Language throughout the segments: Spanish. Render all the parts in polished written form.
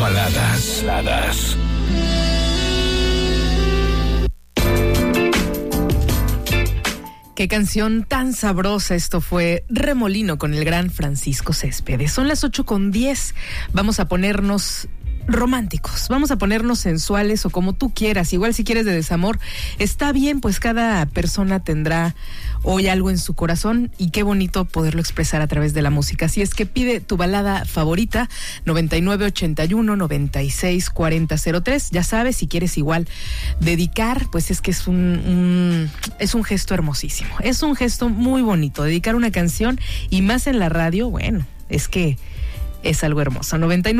Baladas. Qué canción tan sabrosa. Esto fue Remolino con el gran Francisco Céspedes. Son las 8:10. Vamos a ponernos románticos, vamos a ponernos sensuales o como tú quieras. Igual si quieres de desamor, está bien, pues cada persona tendrá hoy algo en su corazón y qué bonito poderlo expresar a través de la música. Así es que pide tu balada favorita, 9981-964003. Ya sabes, si quieres igual dedicar, pues es que es un gesto hermosísimo, es un gesto muy bonito, dedicar una canción y más en la radio, bueno, es que es algo hermoso.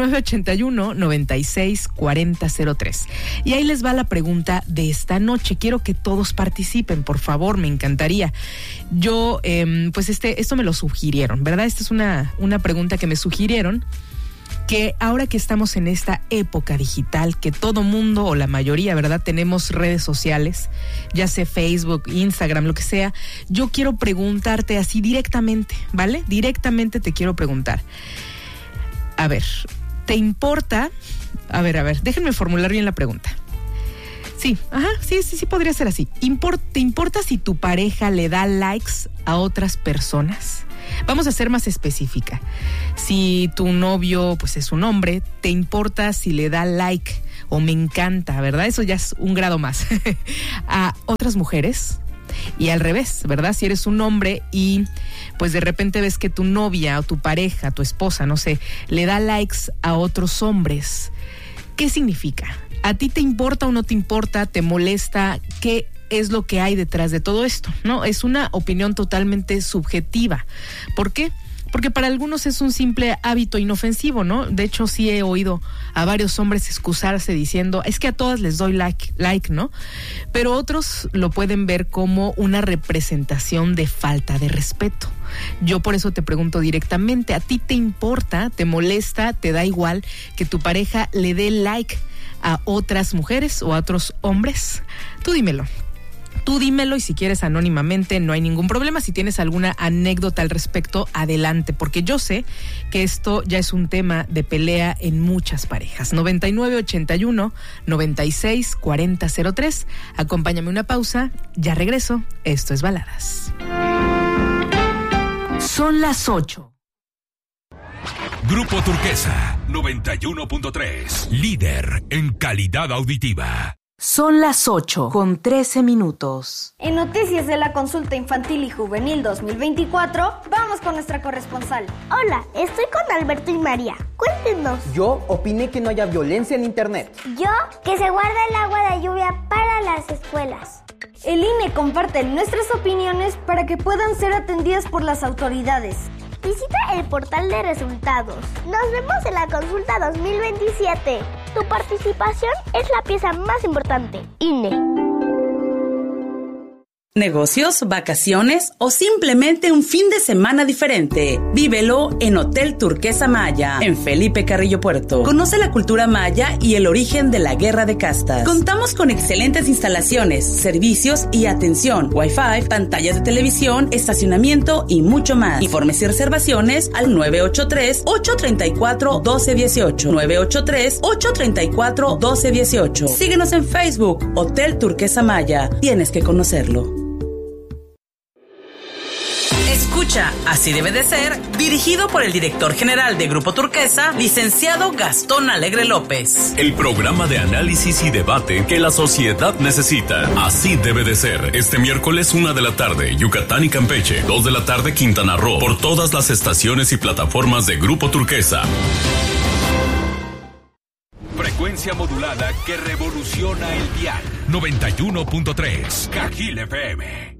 9981-964003. Y ahí les va la pregunta de esta noche. Quiero que todos participen, por favor, me encantaría. Yo, pues esto me lo sugirieron, ¿verdad? Esta es una pregunta que me sugirieron, que ahora que estamos en esta época digital, que todo mundo o la mayoría, ¿verdad?, tenemos redes sociales, ya sea Facebook, Instagram, lo que sea, yo quiero preguntarte así directamente, ¿vale? Directamente te quiero preguntar. A ver, ¿te importa? A ver, déjenme formular bien la pregunta. Sí, sí podría ser así. ¿Te importa si tu pareja le da likes a otras personas? Vamos a ser más específica. Si tu novio, pues es un hombre, ¿te importa si le da like o me encanta, verdad? Eso ya es un grado más. ¿A otras mujeres? Y al revés, ¿verdad? Si eres un hombre y pues de repente ves que tu novia o tu pareja, tu esposa, no sé, le da likes a otros hombres, ¿qué significa? ¿A ti te importa o no te importa? ¿Te molesta? ¿Qué es lo que hay detrás de todo esto? No, es una opinión totalmente subjetiva. ¿Por qué? Porque para algunos es un simple hábito inofensivo, ¿no? De hecho, sí he oído a varios hombres excusarse diciendo, es que a todas les doy like, ¿no? Pero otros lo pueden ver como una representación de falta de respeto. Yo por eso te pregunto directamente, ¿a ti te importa, te molesta, te da igual que tu pareja le dé like a otras mujeres o a otros hombres? Tú dímelo y si quieres anónimamente no hay ningún problema. Si tienes alguna anécdota al respecto, adelante, porque yo sé que esto ya es un tema de pelea en muchas parejas. 9981-964003. Acompáñame una pausa, ya regreso. Esto es Baladas. Son las 8. Grupo Turquesa 91.3, líder en calidad auditiva. Son las 8:13. En Noticias de la Consulta Infantil y Juvenil 2024, vamos con nuestra corresponsal. Hola, estoy con Alberto y María. Cuéntenos. Yo opiné que no haya violencia en internet. Yo, que se guarda el agua de lluvia para las escuelas. El INE comparte nuestras opiniones para que puedan ser atendidas por las autoridades. Visita el portal de resultados. Nos vemos en la consulta 2027. Tu participación es la pieza más importante. INE. Negocios, vacaciones o simplemente un fin de semana diferente. Vívelo en Hotel Turquesa Maya, en Felipe Carrillo Puerto. Conoce la cultura maya y el origen de la guerra de castas. Contamos con excelentes instalaciones, servicios y atención, Wi-Fi, pantallas de televisión, estacionamiento y mucho más. Informes y reservaciones al 983-834-1218. 983-834-1218. Síguenos en Facebook, Hotel Turquesa Maya. Tienes que conocerlo. Escucha Así debe de ser, dirigido por el director general de Grupo Turquesa, licenciado Gastón Alegre López. El programa de análisis y debate que la sociedad necesita. Así debe de ser. Este miércoles 1 de la tarde, Yucatán y Campeche. 2 de la tarde, Quintana Roo. Por todas las estaciones y plataformas de Grupo Turquesa. Frecuencia modulada que revoluciona el dial. 91.3 Cajil FM.